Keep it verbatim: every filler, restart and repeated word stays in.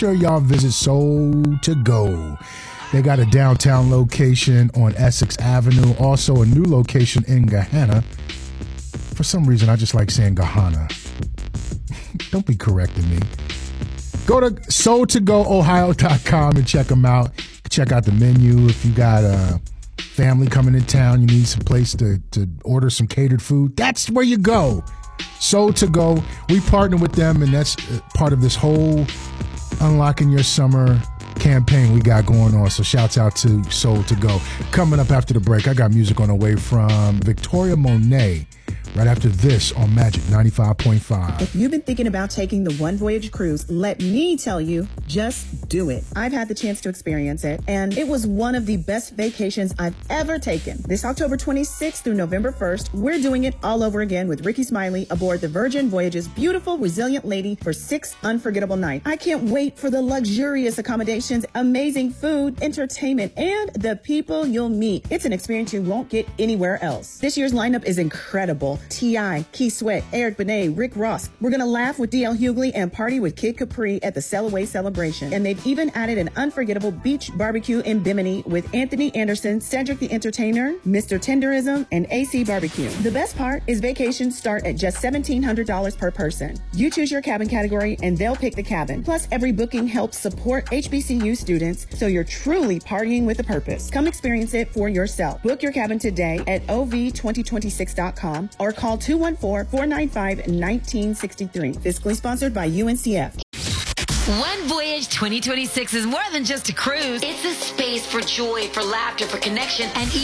sure y'all visit Soul to Go. They got a downtown location on Essex Avenue, also a new location in Gahanna. For some reason, I just like saying Gahanna. Don't be correcting me. Go to soul to go ohio dot com and check them out. Check out the menu. If you got a family coming in town, you need some place to, to order some catered food, that's where you go. Soul to Go. We partner with them, and that's part of this whole Unlocking Your Summer campaign we got going on. So shouts out to Soul to Go. Coming up after the break, I got music on the way from Victoria Monet. Right after this on Magic ninety-five point five. If you've been thinking about taking the One Voyage cruise, let me tell you, just do it. I've had the chance to experience it, and it was one of the best vacations I've ever taken. This October twenty-sixth through November first, we're doing it all over again with Ricky Smiley aboard the Virgin Voyage's beautiful, resilient lady for six unforgettable nights. I can't wait for the luxurious accommodations, amazing food, entertainment, and the people you'll meet. It's an experience you won't get anywhere else. This year's lineup is incredible. T I, Key Sweat, Eric Benet, Rick Ross. We're going to laugh with D L Hughley and party with Kid Capri at the Sail Away celebration. And they've even added an unforgettable beach barbecue in Bimini with Anthony Anderson, Cedric the Entertainer, Mister Tenderism, and A C Barbecue. The best part is vacations start at just seventeen hundred dollars per person. You choose your cabin category and they'll pick the cabin. Plus, every booking helps support H B C U students, so you're truly partying with a purpose. Come experience it for yourself. Book your cabin today at O V twenty twenty-six dot com or call two one four, four nine five, one nine six three. Fiscally sponsored by U N C F. One Voyage twenty twenty-six is more than just a cruise. It's a space for joy, for laughter, for connection, and